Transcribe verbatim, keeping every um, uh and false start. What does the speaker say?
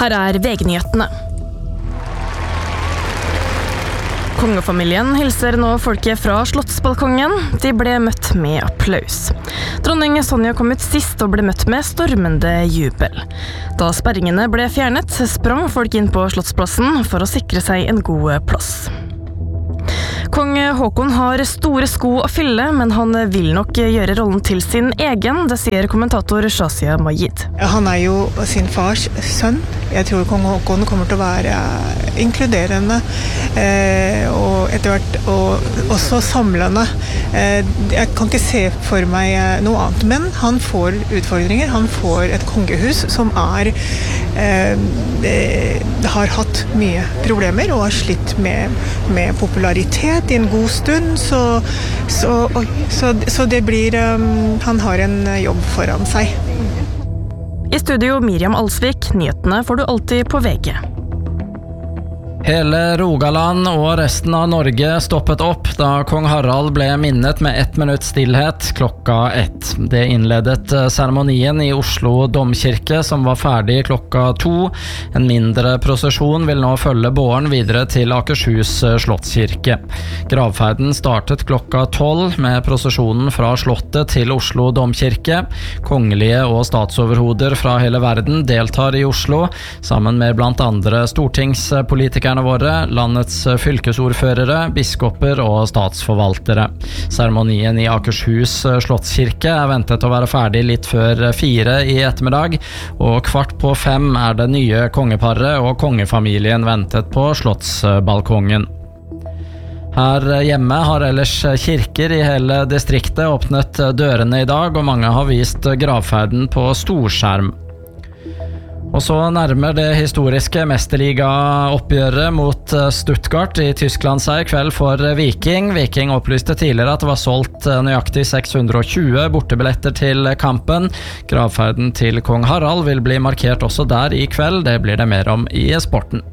Her er V G-nyhetene. Kongefamilien hilser nå folket fra slottsbalkongen. De ble møtt med applaus. Dronning Sonja kom ut sist og ble møtt med stormende jubel. Da sperringene ble fjernet, sprang folk inn på slottsplassen for å sikre seg en god plass. Kong Håkon har store sko å fylle, men han vil nok gjøre rollen til sin egen, det sier kommentator Shazia Majid. Han er jo sin fars sønn. Jeg tror kong Håkon kommer til å være inkluderende eh, og etter hvert og også samlende. Eh, jeg kan ikke se for meg noe annet, men han får utfordringer. Han får et kongehus som er eh, har hatt mye problemer og har slitt med, med popularitet i en god stund, så, så, oi, så, så det blir um, han har en jobb foran seg. I studio Miriam Alsvik, nyhetene får du alltid på V G. Hele Rogaland og resten av Norge stoppet opp da kong Harald ble minnet med ett minutt stillhet klokka ett. Det innledet seremonien i Oslo domkirke som var ferdig klokka to. En mindre prosesjon vil nå følge båren videre til Akershus slottskirke. Gravferden startet klokka tolv med prosesjonen fra slottet til Oslo domkirke. Kongelige og statsoverhoder fra hele verden deltar i Oslo, sammen med blant andre stortingspolitikere våre, landets fylkesordførere, biskoper og statsforvaltere. Seremonien i Akershus slottskirke er ventet å være ferdig litt før fire i ettermiddag, og kvart på fem er det nye kongeparet og kongefamilien ventet på slottsbalkongen. Her hjemme har ellers kirker i hele distriktet åpnet dørene i dag, og mange har vist gravferden på storskjerm. Og så nærmer det historiske mesterliga-oppgjøret mot Stuttgart i Tyskland seg i kveld for Viking. Viking opplyste tidligere at det var solgt nøyaktig seks hundre og tjue bortebilletter til kampen. Gravferden til kong Harald vil bli markert også der i kveld, det blir det mer om i sporten.